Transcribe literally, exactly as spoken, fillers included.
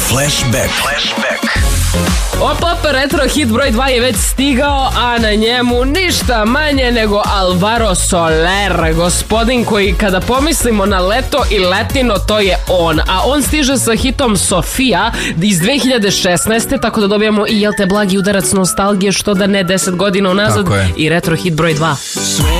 Flashback. Flashback. Op, op, retro hit broj dva je već stigao, a na njemu ništa manje nego Alvaro Soler, gospodin koji kada pomislimo na leto i letino, to je on. A on stiže sa hitom Sofia iz dve hiljade šesnaeste, tako da dobijamo i jel te blagi udarac nostalgije, što da ne deset godina unazad, i retro hit broj dva.